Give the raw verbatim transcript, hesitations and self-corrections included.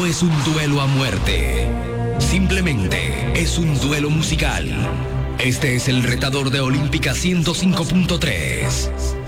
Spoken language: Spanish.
es un duelo a muerte. Simplemente es un duelo musical. Este es el retador de Olímpica ciento cinco punto tres.